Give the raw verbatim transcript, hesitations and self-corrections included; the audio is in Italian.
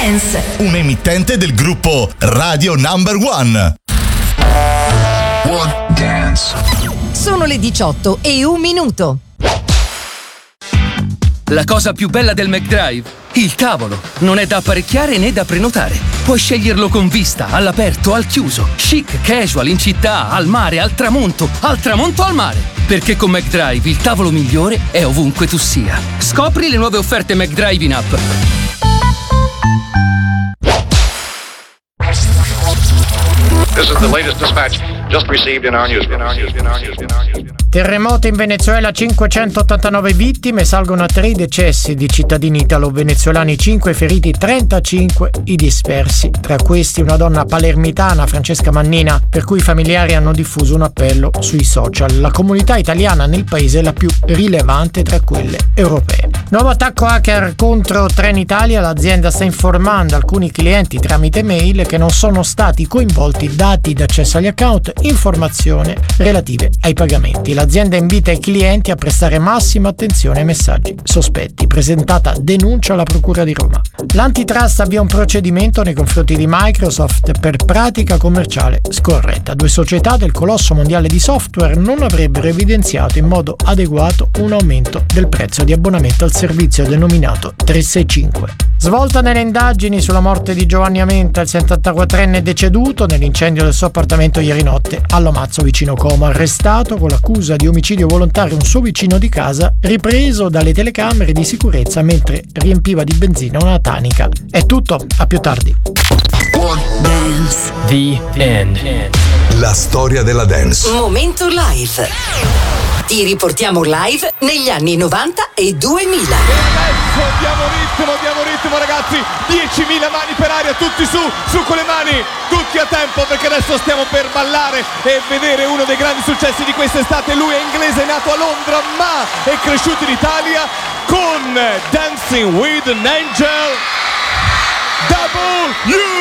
Dance, un emittente del gruppo Radio Number One. One Dance. sono le diciotto e un minuto. La cosa più bella del McDrive? Il tavolo. Non è da apparecchiare né da prenotare. Puoi sceglierlo con vista, all'aperto, al chiuso, chic, casual, in città, al mare, al tramonto, al tramonto al mare. Perché con McDrive il tavolo migliore è ovunque tu sia. Scopri le nuove offerte McDrive in app. This is the latest dispatch just received in our newsroom. In our news, in our news, in our news. Terremoto in Venezuela, cinquecentottantanove vittime, salgono a tre i decessi di cittadini italo-venezuelani, cinque feriti, trentacinque i dispersi. Tra questi una donna palermitana, Francesca Mannina, per cui i familiari hanno diffuso un appello sui social. La comunità italiana nel paese è la più rilevante tra quelle europee. Nuovo attacco hacker contro Trenitalia, l'azienda sta informando alcuni clienti tramite mail che non sono stati coinvolti dati d'accesso agli account, informazioni relative ai pagamenti. L'azienda invita i clienti a prestare massima attenzione ai messaggi sospetti. Presentata denuncia alla Procura di Roma. L'antitrust avvia un procedimento nei confronti di Microsoft per pratica commerciale scorretta. Due società del colosso mondiale di software non avrebbero evidenziato in modo adeguato un aumento del prezzo di abbonamento al servizio denominato trecentosessantacinque. Svolta nelle indagini sulla morte di Giovanni Amenta, il settantaquattrenne deceduto nell'incendio del suo appartamento ieri notte a Lomazzo vicino Como, arrestato con l'accusa di omicidio volontario un suo vicino di casa, ripreso dalle telecamere di sicurezza mentre riempiva di benzina una tanica. È tutto, a più tardi. One Dance. The End. La storia della dance. Momento live. Ti riportiamo live negli anni novanta e duemila. E adesso diamo ritmo, diamo ritmo ragazzi, diecimila mani per aria, tutti su, su con le mani, tutti a tempo perché adesso stiamo per ballare e vedere uno dei grandi successi di quest'estate. Lui è inglese, nato a Londra ma è cresciuto in Italia con Dancing with an Angel. Double U.